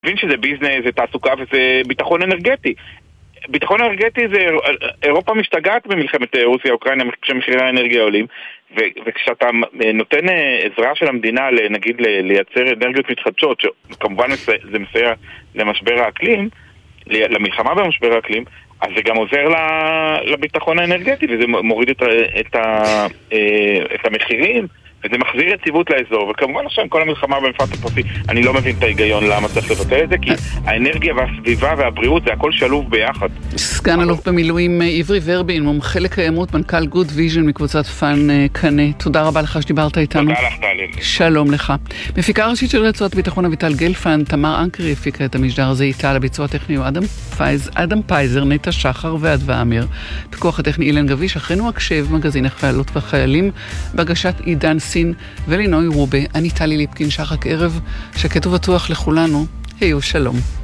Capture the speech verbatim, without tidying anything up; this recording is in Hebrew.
מבין שזה ביזנס, זה תעסוקה וזה ביטחון אנרגטי. ביטחון אנרגטי זה, אירופה משתגעת במלחמת רוסיה-אוקראינה כשמחירי האנרגיה עולים, וכשאתה נותן עזרה של המדינה, נגיד, לייצר אנרגיות מתחדשות, שכמובן זה מסייע למשבר האקלים, למלחמה במשבר האקלים, אז זה גם עוזר לביטחון האנרגטי, וזה מוריד את, את, ה, את המחירים, וזה מחזיר יציבות לאזור, וכמובן עכשיו כל המלחמה במפרץ הפרסי, אני לא מבין את ההיגיון למה צריך לבטל את זה, כי האנרגיה והסביבה והבריאות זה הכל שלוב ביחד. סגן אלוף במילואים עברי ורבין, מומחה לקיימות, מנכ"ל גוד ויז'ן מקבוצת פאן קנה. תודה רבה לך שדיברת איתנו. תודה לך, טלי. שלום לך. מפיקה ראשית של רצועת ביטחון אביטל גלפן, תמר אנקרי הפיקה את המשדר הזה איתה, לביצוע הטכני הוא אדם פייז, אדם פייזר, נטע שחר ואדווה אמיר. פיקוח הטכני אילן גביש, אחרינו הקשב, מגזין החיילות והחיילים, בהגשת עידן סין ולינוי רובה. אני טלי ליפקין, שחק ערב שקט ובטוח לכולנו. היו שלום.